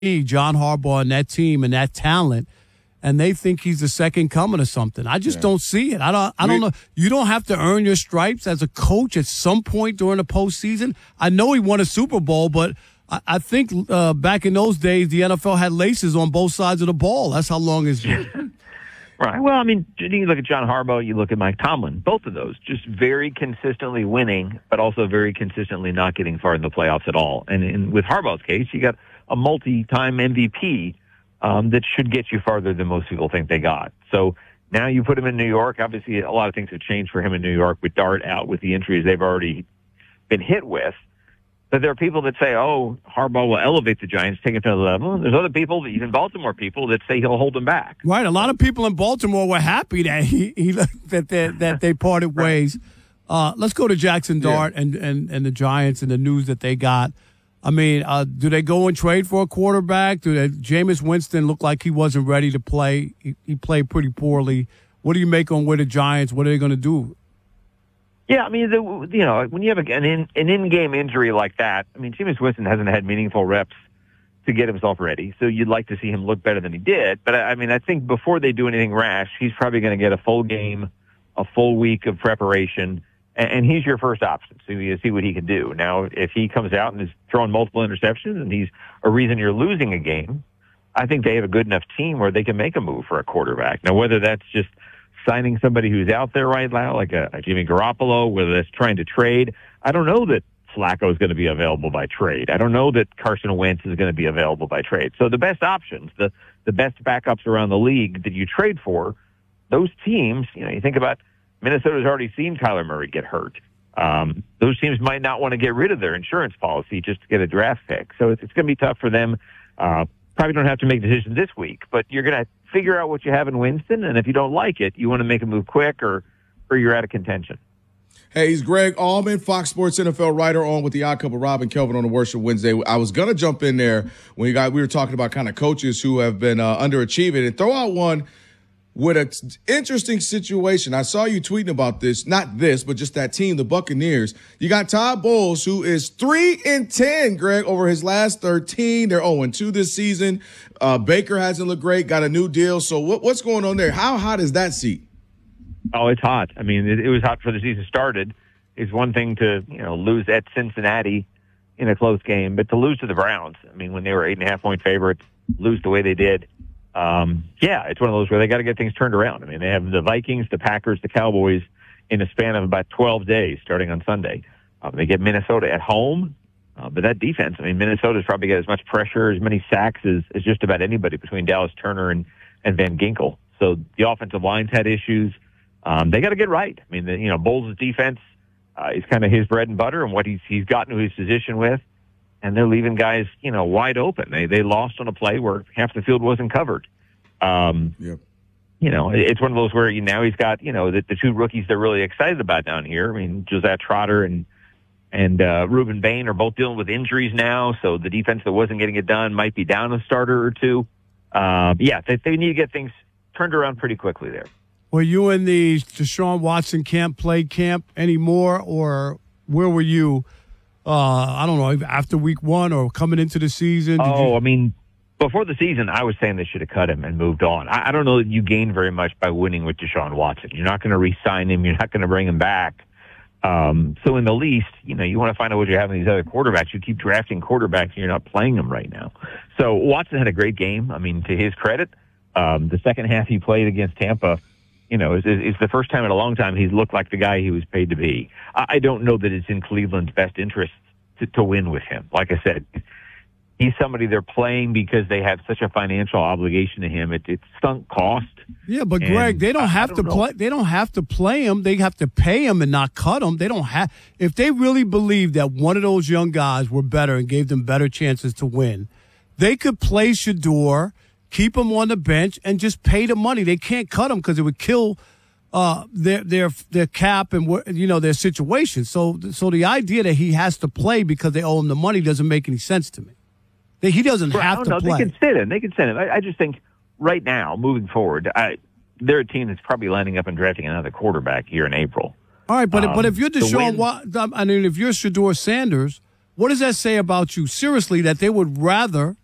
John Harbaugh and that team and that talent, and they think he's the second coming or something. I just don't see it. I don't know. You don't have to earn your stripes as a coach at some point during the postseason. I know he won a Super Bowl, but I think back in those days, the NFL had laces on both sides of the ball. That's how long it's been. Right. Well, I mean, you look at John Harbaugh, you look at Mike Tomlin, both of those just very consistently winning, but also very consistently not getting far in the playoffs at all. And with Harbaugh's case, you got a multi-time MVP that should get you farther than most people think they got. So now you put him in New York. Obviously, a lot of things have changed for him in New York with Dart out, with the injuries they've already been hit with. But there are people that say, oh, Harbaugh will elevate the Giants, take it to another level. And there's other people, even Baltimore people, that say he'll hold them back. Right. A lot of people in Baltimore were happy that that they parted ways. Let's go to Jackson Dart and the Giants and the news that they got. I mean, do they go and trade for a quarterback? Jameis Winston looked like he wasn't ready to play. He played pretty poorly. What do you make on where the Giants, what are they going to do? Yeah, I mean, when you have an in-game injury like that, I mean, Jameis Winston hasn't had meaningful reps to get himself ready, so you'd like to see him look better than he did. But, I mean, I think before they do anything rash, he's probably going to get a full game, a full week of preparation, and he's your first option, so you see what he can do. Now, if he comes out and is throwing multiple interceptions and he's a reason you're losing a game, I think they have a good enough team where they can make a move for a quarterback. Now, whether that's just signing somebody who's out there right now, like a Jimmy Garoppolo, whether that's trying to trade. I don't know that Flacco is going to be available by trade. I don't know that Carson Wentz is going to be available by trade. So the best options, the best backups around the league that you trade for, those teams, you think about Minnesota's already seen Kyler Murray get hurt. Those teams might not want to get rid of their insurance policy just to get a draft pick. So it's going to be tough for them. Probably don't have to make decisions this week, but you're going to figure out what you have in Winston, and if you don't like it, you want to make a move quick or you're out of contention. Hey, he's Greg Allman, Fox Sports NFL writer, on with the Odd Couple, Rob and Kelvin on the Worship Wednesday. I was going to jump in there when we were talking about kind of coaches who have been underachieving and throw out one with an interesting situation. I saw you tweeting about this, not this, but just that team, the Buccaneers. You got Todd Bowles, who is 3-10, Greg, over his last 13. They're 0-2 this season. Baker hasn't looked great, got a new deal. So what's going on there? How hot is that seat? Oh, it's hot. I mean, it was hot before the season started. It's one thing to, lose at Cincinnati in a close game, but to lose to the Browns, I mean, when they were 8.5-point favorites, lose the way they did. It's one of those where they got to get things turned around. I mean, they have the Vikings, the Packers, the Cowboys in a span of about 12 days starting on Sunday. They get Minnesota at home, but that defense, I mean, Minnesota's probably got as much pressure, as many sacks as just about anybody between Dallas Turner and Van Ginkel. So the offensive line's had issues. They got to get right. I mean, Bowles' defense is kind of his bread and butter and what he's gotten to his position with. And they're leaving guys, wide open. They lost on a play where half the field wasn't covered. It's one of those where now he's got, the two rookies they're really excited about down here. I mean, Josiah Trotter and Reuben Bain are both dealing with injuries now. So the defense that wasn't getting it done might be down a starter or two. They need to get things turned around pretty quickly there. Were you in the Deshaun Watson camp anymore, or where were you? I don't know, after week one or coming into the season? I mean, before the season, I was saying they should have cut him and moved on. I don't know that you gain very much by winning with Deshaun Watson. You're not going to re-sign him. You're not going to bring him back. So in the least, you want to find out what you have in these other quarterbacks. You keep drafting quarterbacks and you're not playing them right now. So Watson had a great game. I mean, to his credit, the second half he played against Tampa, is the first time in a long time he's looked like the guy he was paid to be. I don't know that it's in Cleveland's best interest to win with him. Like I said, he's somebody they're playing because they have such a financial obligation to him. It's sunk cost. Yeah, but Greg, they don't have to play. They don't have to play him. They have to pay him and not cut him. They don't have. If they really believe that one of those young guys were better and gave them better chances to win, they could play Shedeur, keep him on the bench, and just pay the money. They can't cut him because it would kill their cap and their situation. So the idea that he has to play because they owe him the money doesn't make any sense to me. He doesn't have to play. They can sit him. I just think right now, moving forward, they're a team that's probably lining up and drafting another quarterback here in April. All right, but if you're Deshaun Watson, if you're Shedeur Sanders, what does that say about you? Seriously, that they would rather